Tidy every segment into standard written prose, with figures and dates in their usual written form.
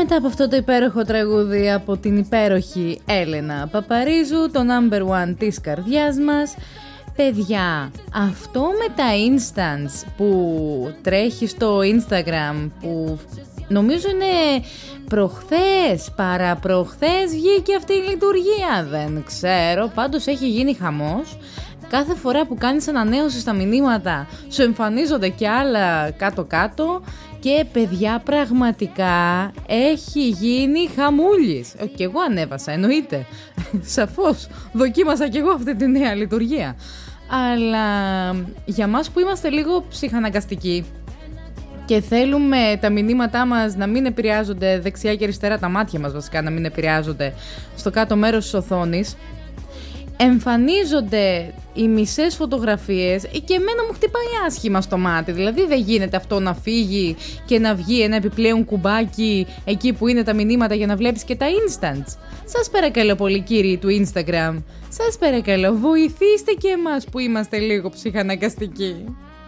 μετά από αυτό το υπέροχο τραγούδι από την υπέροχη Έλενα Παπαρίζου, το number one της καρδιάς μας. Παιδιά, αυτό με τα instants που τρέχει στο Instagram, που νομίζω είναι προχθές, παραπροχθές βγήκε αυτή η λειτουργία, δεν ξέρω, πάντως έχει γίνει χαμός. Κάθε φορά που κάνεις ανανέωση στα μηνύματα σου εμφανίζονται και άλλα κάτω-κάτω και παιδιά πραγματικά έχει γίνει χαμούλης. Και εγώ ανέβασα, εννοείται. Σαφώς δοκίμασα και εγώ αυτή τη νέα λειτουργία. Αλλά για μας που είμαστε λίγο ψυχαναγκαστικοί και θέλουμε τα μηνύματά μας να μην επηρεάζονται δεξιά και αριστερά, τα μάτια μας βασικά να μην επηρεάζονται στο κάτω μέρος της οθόνης, εμφανίζονται οι μισές φωτογραφίες και εμένα μου χτυπάει άσχημα στο μάτι. Δηλαδή δεν γίνεται αυτό να φύγει και να βγει ένα επιπλέον κουμπάκι εκεί που είναι τα μηνύματα για να βλέπεις και τα instants. Σας παρακαλώ πολύ κύριοι του Instagram, σας παρακαλώ βοηθήστε και εμάς που είμαστε λίγο ψυχαναγκαστικοί.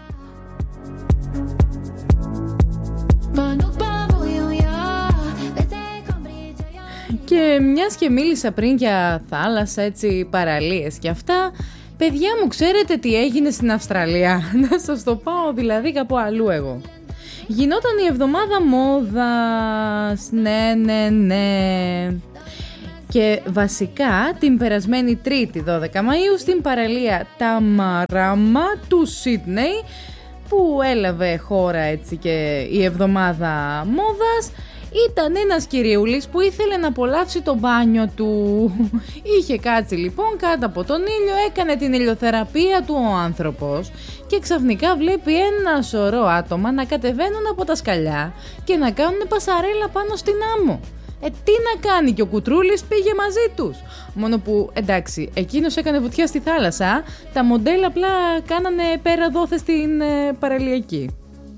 Και μιας και μίλησα πριν για θάλασσα, έτσι, παραλίες και αυτά, παιδιά μου, ξέρετε τι έγινε στην Αυστραλία? Να σας το πάω δηλαδή κάπου αλλού εγώ. Γινόταν η εβδομάδα μόδας, ναι. Και βασικά την περασμένη Τρίτη 12 Μαΐου στην παραλία Ταμαράμα του Σίδνεϊ, που έλαβε χώρα έτσι και η εβδομάδα μόδας, ήταν ένας κυριούλης που ήθελε να απολαύσει το μπάνιο του. Είχε κάτσει λοιπόν κάτω από τον ήλιο, έκανε την ηλιοθεραπεία του ο άνθρωπος και ξαφνικά βλέπει ένα σωρό άτομα να κατεβαίνουν από τα σκαλιά και να κάνουν πασαρέλα πάνω στην άμμο. Τι να κάνει, και ο κουτρούλης πήγε μαζί τους. Μόνο που εντάξει, εκείνος έκανε βουτιά στη θάλασσα, τα μοντέλα απλά κάνανε πέρα δόθε στην παραλιακή.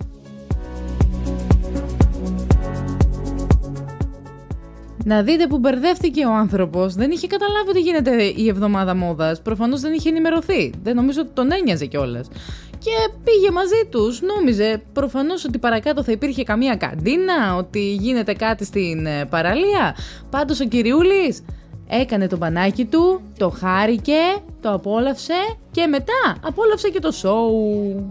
Να δείτε που μπερδεύτηκε ο άνθρωπος, δεν είχε καταλάβει ότι γίνεται η εβδομάδα μόδας, προφανώς δεν είχε ενημερωθεί, δεν νομίζω ότι τον ένοιαζε κιόλας. Και πήγε μαζί τους, νόμιζε προφανώς ότι παρακάτω θα υπήρχε καμία καντίνα, ότι γίνεται κάτι στην παραλία. Πάντως ο κυριούλης έκανε το μπανάκι του, το χάρηκε, το απόλαυσε και μετά απόλαυσε και το σόου.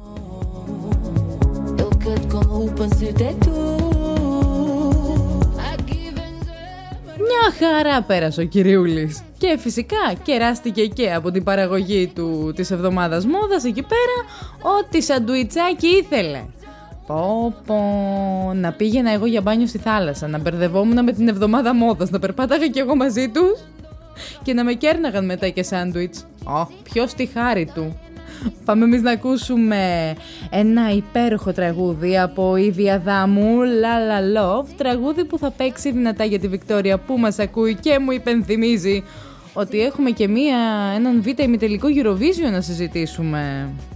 Μια χαρά πέρασε ο κυριούλης και φυσικά κεράστηκε και από την παραγωγή του της εβδομάδας μόδας εκεί πέρα ό,τι σαντουιτσάκι ήθελε. Να πήγαινα εγώ για μπάνιο στη θάλασσα, να μπερδευόμουν με την εβδομάδα μόδας, να περπάταγα κι εγώ μαζί τους και να με κέρναγαν μετά και σάντουιτς. Ποιος τη χάρη του. Πάμε εμείς να ακούσουμε ένα υπέροχο τραγούδι από Ήβη Αδάμου, La La Love, τραγούδι που θα παίξει δυνατά για τη Βικτόρια που μας ακούει και μου υπενθυμίζει ότι έχουμε και έναν β' ημιτελικό Eurovision να συζητήσουμε.